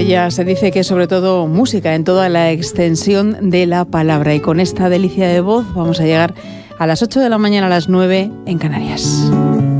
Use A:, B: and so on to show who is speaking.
A: ella se dice que es sobre todo música en toda la extensión de la palabra. Y con esta delicia de voz vamos a llegar a las 8 de la mañana, a las 9 en Canarias.